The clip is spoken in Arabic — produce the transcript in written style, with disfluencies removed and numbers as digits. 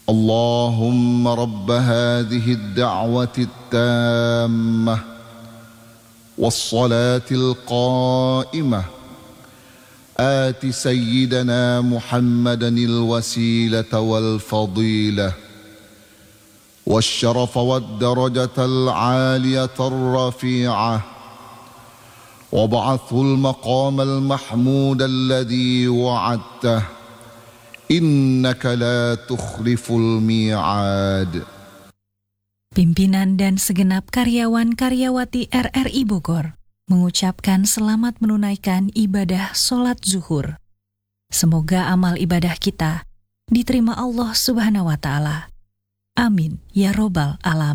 اللهم رب هذه الدعوة التامة والصلاة القائمة آت سيدنا محمدا الوسيلة والفضيلة والشرف والدرجة العالية الرفيعة وابعثه المقام المحمود الذي وعدته إنك لا تخلف الميعاد. Pimpinan dan segenap karyawan-karyawati RRI Bogor mengucapkan selamat menunaikan ibadah sholat zuhur. Semoga amal ibadah kita diterima Allah Subhanahu wa Ta'ala. Amin ya Robbal Alamin.